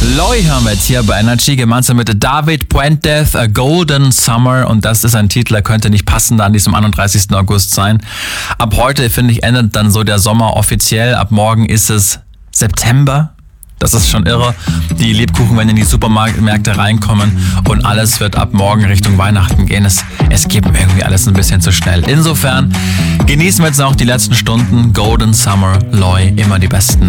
Loy hören wir jetzt hier bei Energy, gemeinsam mit David Puentes, A Golden Summer. Und das ist ein Titel, der könnte nicht passender an diesem 31. August sein. Ab heute, finde ich, endet dann so der Sommer offiziell. Ab morgen ist es September. Das ist schon irre. Die Lebkuchen werden in die Supermärkte reinkommen und alles wird ab morgen Richtung Weihnachten gehen. Es geht irgendwie alles ein bisschen zu schnell. Insofern genießen wir jetzt noch die letzten Stunden. Golden Summer, Loy, immer die besten.